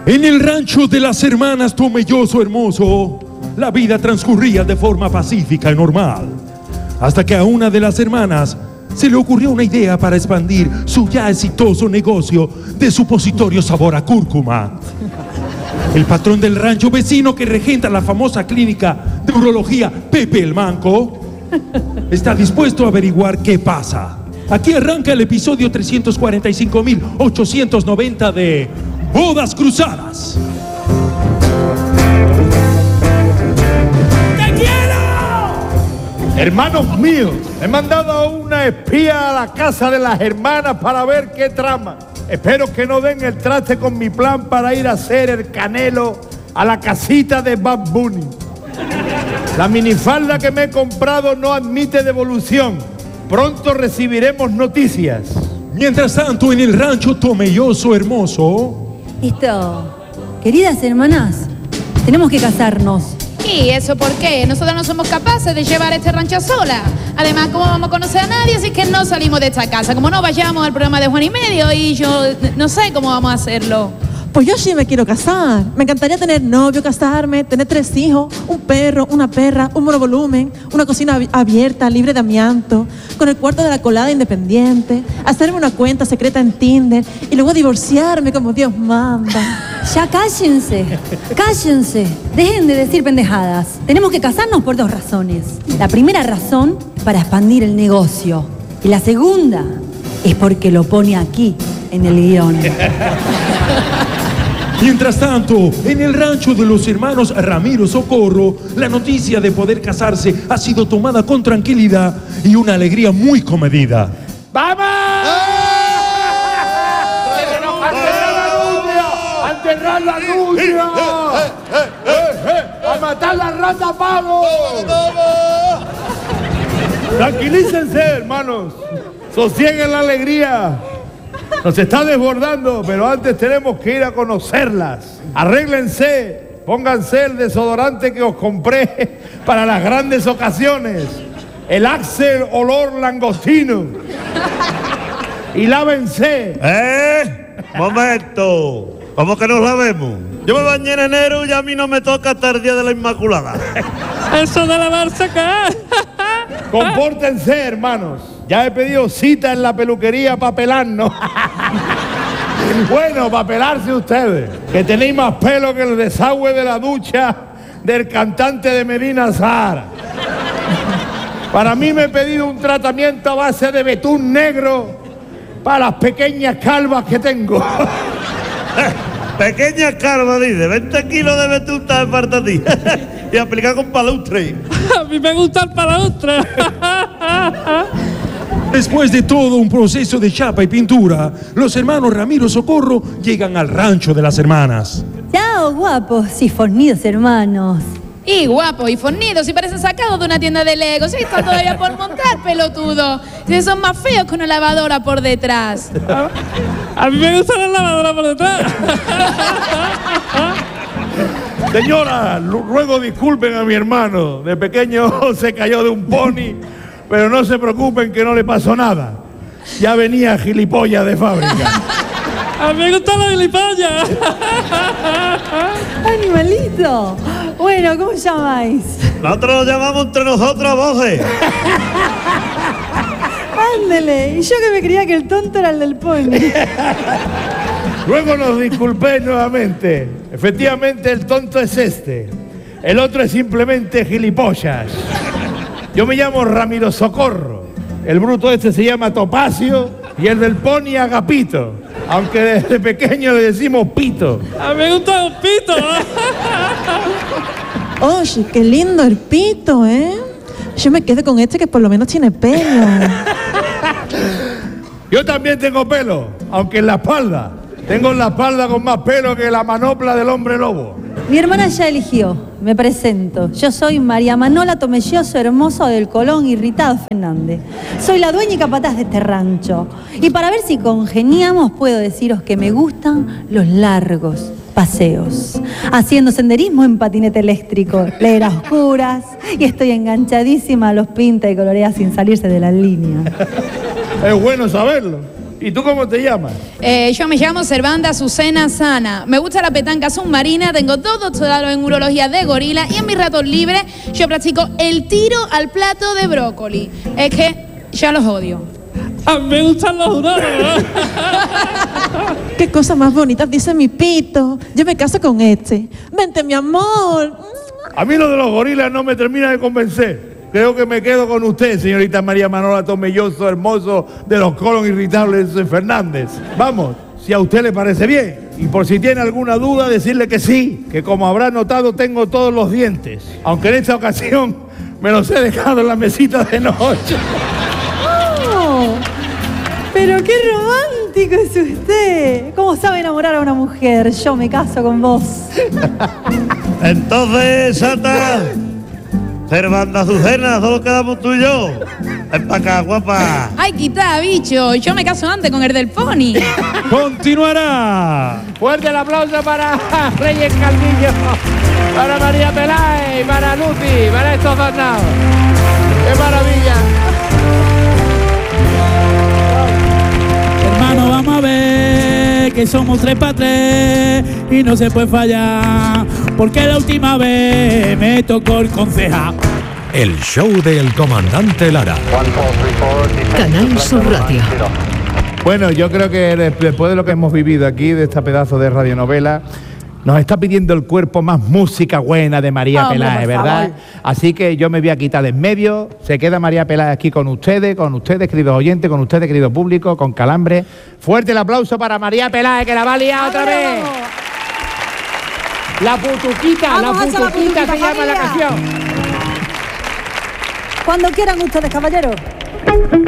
En el rancho de las hermanas Tomelloso Hermoso, la vida transcurría de forma pacífica y normal, hasta que a una de las hermanas se le ocurrió una idea para expandir su ya exitoso negocio de supositorio sabor a cúrcuma. El patrón del rancho vecino que regenta la famosa clínica de urología Pepe el Manco está dispuesto a averiguar qué pasa. Aquí arranca el episodio 345.890 de Bodas Cruzadas. ¡Te quiero! Hermanos míos, he mandado a una espía a la casa de las hermanas para ver qué trama. Espero que no den el traste con mi plan para ir a hacer el canelo a la casita de Bad Bunny. La minifalda que me he comprado no admite devolución. Pronto recibiremos noticias. Mientras tanto, en el rancho Tomelloso Hermoso... Queridas hermanas, tenemos que casarnos. ¿Y eso por qué? Nosotros no somos capaces de llevar este rancho sola. Además, ¿cómo vamos a conocer a nadie si es que no salimos de esta casa? Como no vayamos al programa de Juan y Medio y yo no sé cómo vamos a hacerlo. Pues yo sí me quiero casar. Me encantaría tener novio, casarme, tener 3 hijos, un perro, una perra, un monovolumen, una cocina abierta, libre de amianto, con el cuarto de la colada independiente, hacerme una cuenta secreta en Tinder y luego divorciarme como Dios manda. Ya cállense, cállense. Dejen de decir pendejadas. Tenemos que casarnos por 2 razones. La primera razón, para expandir el negocio. Y la segunda, es porque lo pone aquí, en el guión. Mientras tanto, en el rancho de los hermanos Ramiro Socorro, la noticia de poder casarse ha sido tomada con tranquilidad y una alegría muy comedida. ¡Vamos! ¡A enterrar la nutria! ¡A matar la rata pavo! Tranquilícense, hermanos. Sosieguen la alegría. Nos está desbordando, pero antes tenemos que ir a conocerlas. Arréglense, pónganse el desodorante que os compré para las grandes ocasiones. El Axel olor langostino. Y lávense. Momento. ¿Cómo que nos lavemos? Yo me bañé en enero y a mí no me toca hasta el día de la Inmaculada. ¿Eso de lavarse qué? Compórtense, hermanos. Ya he pedido cita en la peluquería para pelarnos. Bueno, para pelarse ustedes, que tenéis más pelo que el desagüe de la ducha del cantante de Medina Zahara. Para mí me he pedido un tratamiento a base de betún negro para las pequeñas calvas que tengo. Pequeña calva, dice. 20 kilos de betún te falta a ti. Y aplicar con palustre. A mí me gusta el palustre. Después de todo un proceso de chapa y pintura, los hermanos Ramiro Socorro llegan al rancho de las hermanas. Chao, guapos y fornidos hermanos. Y guapos y fornidos y parecen sacados de una tienda de Legos. Y están todavía por montar, pelotudo. Y son más feos que una lavadora por detrás. A mí me gusta la lavadora por detrás. Señora, ruego disculpen a mi hermano. De pequeño se cayó de un pony, pero no se preocupen que no le pasó nada. Ya venía gilipollas de fábrica. A mí me gusta la gilipollas. Animalito. Bueno, ¿cómo llamáis? Nosotros lo llamamos entre nosotros voces. Ándele. Y yo que me creía que el tonto era el del pony. Luego nos disculpéis nuevamente. Efectivamente, el tonto es este. El otro es simplemente gilipollas. Yo me llamo Ramiro Socorro. El bruto este se llama Topacio y el del pony Agapito. Aunque desde pequeño le decimos Pito. A mí me gusta el pito. Oye, qué lindo el pito, ¿eh? Yo me quedo con este que por lo menos tiene pelo. Yo también tengo pelo, aunque en la espalda. Tengo la espalda con más pelo que la manopla del hombre lobo. Mi hermana ya eligió. Me presento. Yo soy María Manola Tomelloso Hermoso del Colón Irritado Fernández. Soy la dueña y capataz de este rancho. Y para ver si congeniamos, puedo deciros que me gustan los largos paseos, haciendo senderismo en patinete eléctrico, leer a oscuras, y estoy enganchadísima a los pinta y colorea sin salirse de la línea. Es bueno saberlo. ¿Y tú cómo te llamas? Yo me llamo Servanda Azucena Sana. Me gusta la petanca submarina, tengo 2 doctorados en urología de gorila y en mis ratos libres yo practico el tiro al plato de brócoli. Es que ya los odio. A mí me gustan los urólogos. Qué cosa más bonita dice mi pito. Yo me caso con este. Vente, mi amor. A mí lo de los gorilas no me termina de convencer. Creo que me quedo con usted, señorita María Manola Tomelloso, hermoso de los colon irritables Fernández. Vamos, si a usted le parece bien. Y por si tiene alguna duda, decirle que sí, que como habrá notado tengo todos los dientes. Aunque en esta ocasión me los he dejado en la mesita de noche. Oh, pero qué romántico es usted. ¿Cómo sabe enamorar a una mujer? Yo me caso con vos. Entonces, Santa, Servanda Azucena, solo quedamos tú y yo. Ven para acá, guapa. Ay, quita, bicho. Yo me caso antes con el del pony. Continuará. Fuerte el aplauso para Reyes Calvillo, para María Peláez, para Lucy, para estos dos naos. ¡Qué maravilla! Hermano, vamos a ver que somos 3 para 3 y no se puede fallar. Porque la última vez me tocó el concejal. El show del comandante Lara. Canal Sur Radio. Bueno, yo creo que después de lo que hemos vivido aquí, de esta pedazo de radionovela, nos está pidiendo el cuerpo más música buena de María Peláez, ¿verdad? Así que yo me voy a quitar de en medio. Se queda María Peláez aquí con ustedes, queridos oyentes, con ustedes, querido público, con Calambre. Fuerte el aplauso para María Peláez, que la va a liar otra vez. La putuquita se llama la canción. Cuando quieran ustedes, caballeros.